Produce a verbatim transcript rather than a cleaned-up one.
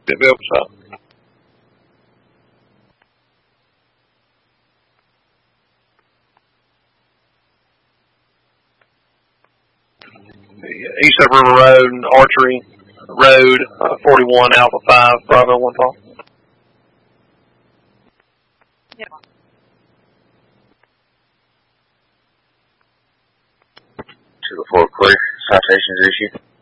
Bill, so. East of River Road and Archery Road, uh, forty-one Alpha five, Bravo one Paul. Yeah. two to four clear. Citations issued.